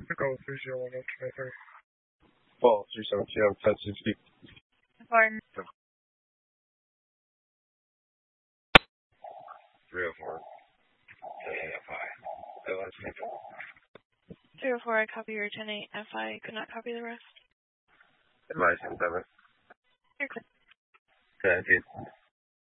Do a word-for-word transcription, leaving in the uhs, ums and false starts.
Go three zero one zero two three. Ball three seven two, I'm ten sixty. Four. three oh four. F I. three oh four, I copy your ten eight. F I could not copy the rest. Advice in seven. You're clear. seventeen.